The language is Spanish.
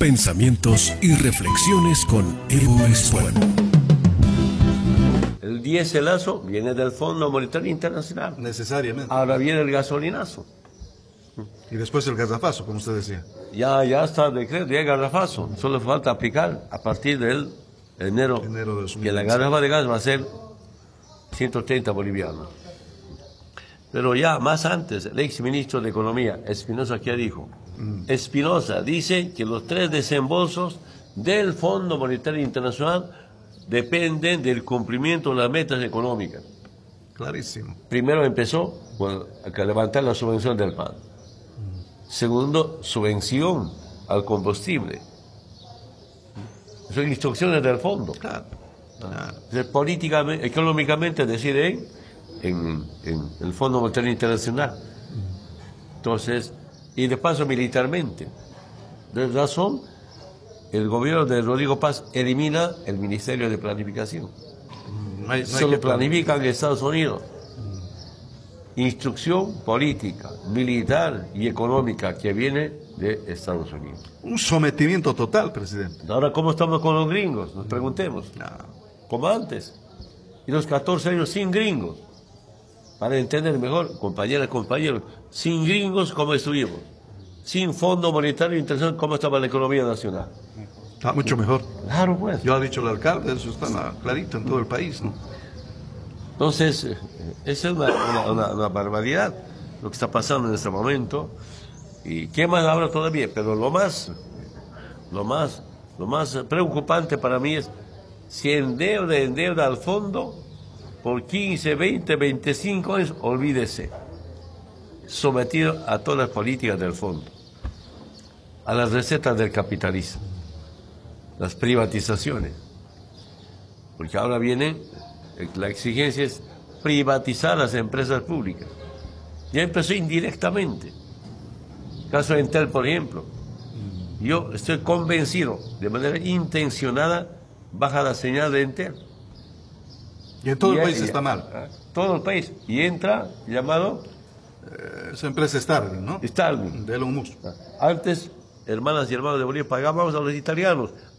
Pensamientos y reflexiones con Evo Espuelo. El diéselazo viene del Fondo Monetario Internacional. Necesariamente. Ahora viene el gasolinazo. Y después el garrafazo, como usted decía. Ya está el decreto, ya hay garrafazo. Solo falta aplicar a partir del enero de 2026. Que la garrafa de gas va a ser 130 bolivianos. Pero ya más antes, el ex ministro de Economía, Espinosa, ¿qué dijo? Espinosa dice que los 3 desembolsos del Fondo Monetario Internacional dependen del cumplimiento de las metas económicas. Clarísimo. Primero empezó a levantar la subvención del pan. Segundo, subvención al combustible. Son instrucciones del fondo. Claro. Políticamente, económicamente decide en el Fondo Monetario Internacional. Entonces, y de paso militarmente. De razón, el gobierno de Rodrigo Paz elimina el Ministerio de Planificación. Solo planifican en Estados Unidos. Instrucción política, militar y económica que viene de Estados Unidos. Un sometimiento total, presidente. Ahora, ¿cómo estamos con los gringos? Nos preguntemos. No. Como antes. Y los 14 años sin gringos. Para entender mejor, compañeras, compañeros, sin gringos, ¿cómo estuvimos? Sin Fondo Monetario Internacional, ¿cómo estaba la economía nacional? Está mucho mejor. Claro, pues. Ya ha dicho el alcalde, eso está clarito en todo el país, ¿no? Entonces, esa es una barbaridad lo que está pasando en este momento. ¿Y qué más habrá todavía? Pero lo más preocupante para mí es si endeuda al fondo por 15, 20, 25 años, olvídese. Sometido a todas las políticas del fondo, a las recetas del capitalismo, las privatizaciones. Porque ahora viene, la exigencia es privatizar las empresas públicas. Ya empezó indirectamente. Caso de Entel, por ejemplo. Yo estoy convencido, de manera intencionada, baja la señal de Entel. Y en todo el país está mal. Todo el país. Y entra, llamado... Esa empresa Starling, ¿no? Starling. De Elon Musk. Antes, hermanas y hermanos de Bolivia, pagábamos a los italianos.